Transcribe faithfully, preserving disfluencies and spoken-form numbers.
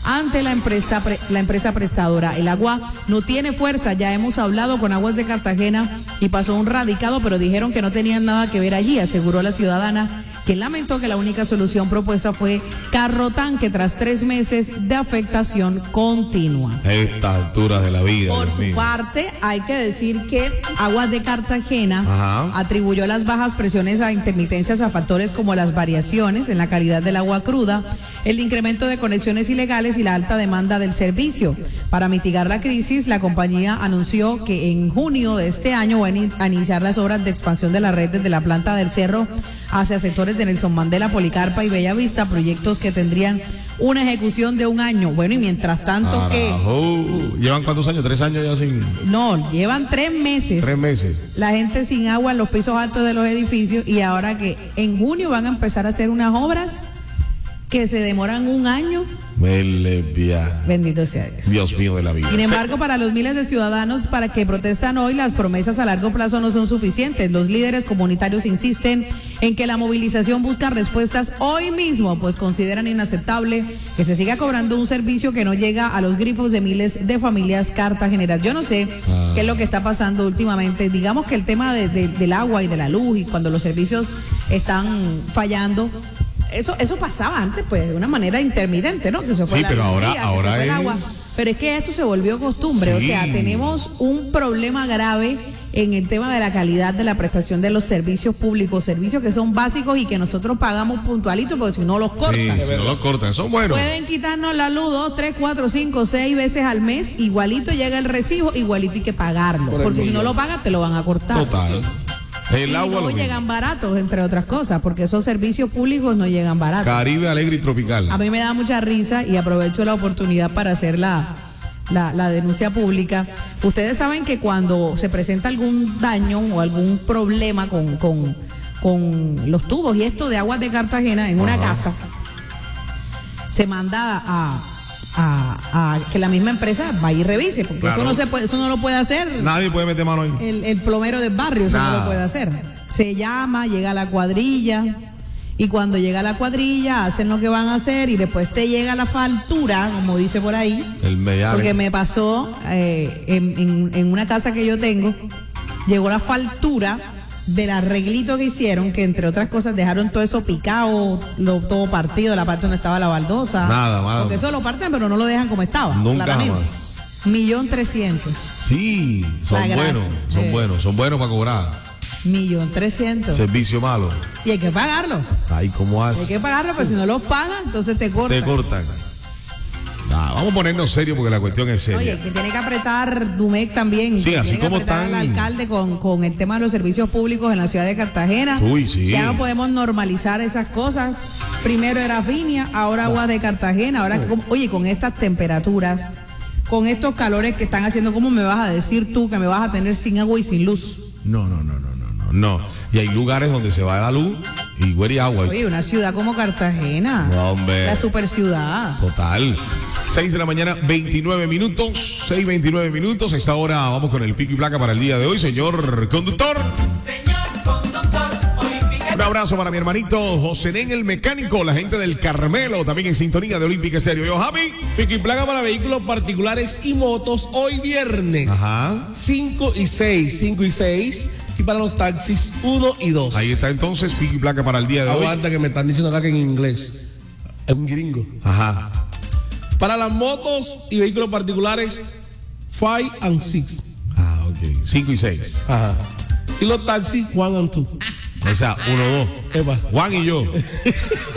ante la empresa, pre, la empresa prestadora. El agua no tiene fuerza, ya hemos hablado con Aguas de Cartagena y pasó un radicado, pero dijeron que no tenían nada que ver allí, aseguró la ciudadana, quien lamentó que la única solución propuesta fue carro tanque tras tres meses de afectación continua. A estas alturas de la vida. Por Dios su mío. parte, hay que decir que Aguas de Cartagena Ajá. atribuyó las bajas presiones a intermitencias a factores como las variaciones en la calidad del agua cruda, el incremento de conexiones ilegales y la alta demanda del servicio. Para mitigar la crisis, la compañía anunció que en junio de este año van a iniciar las obras de expansión de la red desde la planta del Cerro hacia sectores de Nelson Mandela, Policarpa y Bellavista, proyectos que tendrían una ejecución de un año. Bueno, y mientras tanto que... ¿Llevan cuántos años? ¿Tres años ya sin...? No, llevan tres meses. Tres meses. La gente sin agua en los pisos altos de los edificios, y ahora que en junio van a empezar a hacer unas obras que se demoran un año. Melevia. Bendito sea Dios. Dios mío de la vida. Sin embargo, para los miles de ciudadanos para que protestan hoy, las promesas a largo plazo no son suficientes. Los líderes comunitarios insisten en que la movilización busca respuestas hoy mismo, pues consideran inaceptable que se siga cobrando un servicio que no llega a los grifos de miles de familias cartageneras. Yo no sé ah. qué es lo que está pasando últimamente. Digamos que el tema de, de, del agua y de la luz, y cuando los servicios están fallando, Eso eso pasaba antes, pues, de una manera intermitente, ¿no? Que se fue sí, la pero ahora, día, ahora que se fue es... el agua. Pero es que esto se volvió costumbre, sí. O sea, tenemos un problema grave en el tema de la calidad de la prestación de los servicios públicos, servicios que son básicos y que nosotros pagamos puntualitos, porque si no los cortan. Sí, si no los cortan, son buenos. Pueden quitarnos la luz dos, tres, cuatro, cinco, seis veces al mes, igualito llega el recibo, igualito hay que pagarlo, Por porque si no lo pagas te lo van a cortar. Total. El y agua no llegan baratos, entre otras cosas, porque esos servicios públicos no llegan baratos. Caribe alegre y tropical. A mí me da mucha risa y aprovecho la oportunidad para hacer la, la, la denuncia pública. Ustedes saben que cuando se presenta algún daño o algún problema con, con, con los tubos y esto de Aguas de Cartagena en una Ajá. casa, se manda a... A, a que la misma empresa va y revise, porque claro. eso no se puede, eso no lo puede hacer. Nadie puede meter mano ahí. El, el plomero del barrio, eso Nada. no lo puede hacer. Se llama, llega a la cuadrilla, y cuando llega a la cuadrilla hacen lo que van a hacer, y después te llega la factura, como dice por ahí. El mediano. Porque me pasó eh, en, en, en una casa que yo tengo, llegó la factura del arreglito que hicieron, que entre otras cosas dejaron todo eso picado, lo, todo partido, la parte donde estaba la baldosa. Nada, nada. Porque eso lo parten, pero no lo dejan como estaba. Nunca claramente. Jamás. Millón trescientos. Sí, son buenos, son eh. buenos, son buenos para cobrar. Millón trescientos. Servicio malo. Y hay que pagarlo. Ay, ¿cómo hace? Hay que pagarlo, pero si no los pagan, entonces te cortan. Te cortan. Ah, vamos a ponernos serio porque la cuestión es seria. Oye, que tiene que apretar Dumec también. Sí, que así tiene como que apretar están... al alcalde con, con el tema de los servicios públicos en la ciudad de Cartagena. Uy, sí. Ya no podemos normalizar esas cosas. Primero era Viña, ahora Aguas de Cartagena. Ahora, oh. oye, con estas temperaturas, con estos calores que están haciendo, ¿cómo me vas a decir tú que me vas a tener sin agua y sin luz? No, no, no, no, no, no. no. Y hay lugares donde se va la luz y huele agua. Oye, una ciudad como Cartagena. No, hombre. La super ciudad. Total. seis de la mañana, veintinueve minutos. seis, veintinueve minutos. A esta hora vamos con el pico y placa para el día de hoy, señor conductor. Señor conductor. Un abrazo para mi hermanito José Nen, el mecánico, la gente del Carmelo, también en sintonía de Olímpica Estéreo. Yo, Javi. Pico y placa para vehículos particulares y motos hoy viernes. Ajá. cinco y seis, cinco y seis. Y para los taxis, uno y dos. Ahí está entonces, pico y placa para el día de Aguanta hoy. Aguanta que me están diciendo acá que en inglés. Es un gringo. Ajá. Para las motos y vehículos particulares, five and six. Ah, ok. cinco y seis. Ajá. Y los taxis, one and two. O sea, uno, dos. Epa. Juan y yo.